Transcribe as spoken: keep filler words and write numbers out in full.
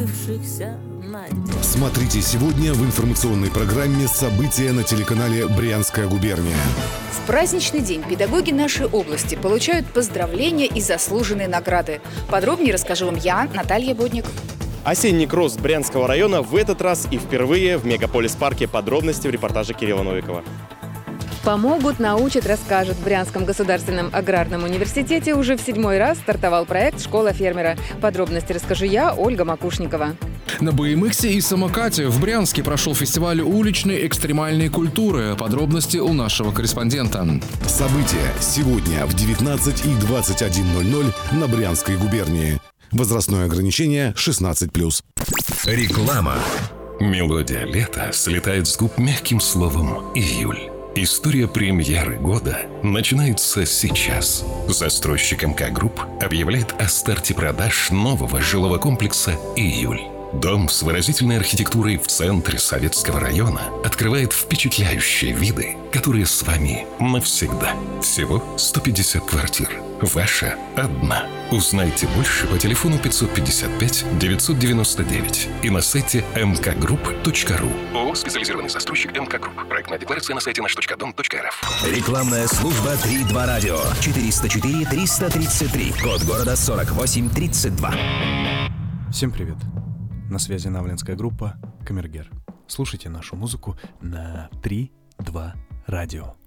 оставшихся надежд. Смотрите сегодня в информационной программе «События» на телеканале «Брянская губерния». В праздничный день педагоги нашей области получают поздравления и заслуженные награды. Подробнее расскажу вам я, Наталья Бодник. Осенний кросс Брянского района в этот раз и впервые в Мегаполис-парке. Подробности в репортаже Кирилла Новикова. Помогут, научат, расскажут. В Брянском государственном аграрном университете уже в седьмой раз стартовал проект «Школа фермера». Подробности расскажу я, Ольга Макушникова. На бэ эм иксе и самокате в Брянске прошел фестиваль уличной экстремальной культуры. Подробности у нашего корреспондента. События сегодня в девятнадцать и двадцать один ноль ноль на Брянской губернии. Возрастное ограничение шестнадцать плюс. Реклама. Мелодия лета слетает с губ мягким словом «июль». История премьеры года начинается сейчас. Застройщик эм ка Групп объявляет о старте продаж нового жилого комплекса «Июль». Дом с выразительной архитектурой в центре Советского района открывает впечатляющие виды, которые с вами навсегда. Всего сто пятьдесят квартир. Ваша одна. Узнайте больше по телефону пятьсот пятьдесят пять девятьсот девяносто девять и на сайте эм ка групп точка ру. ООО «Специализированный застройщик эм ка Групп». Проектная декларация на сайте наш точка дом точка эр эф. Рекламная служба три два радио. четыреста четыре триста тридцать три. Код города сорок восемь тридцать два. Всем привет. На связи Навленская группа «Камергер». Слушайте нашу музыку на три два радио.